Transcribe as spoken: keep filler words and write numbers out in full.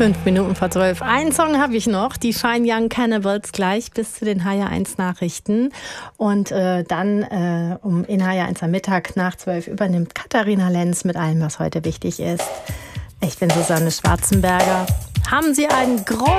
Fünf Minuten vor zwölf. Einen Song habe ich noch, die Fine Young Cannibals, gleich bis zu den H J eins Nachrichten. Und äh, dann äh, um in H J eins am Mittag nach zwölf übernimmt Katharina Lenz mit allem, was heute wichtig ist. Ich bin Susanne Schwarzenberger. Haben Sie einen großen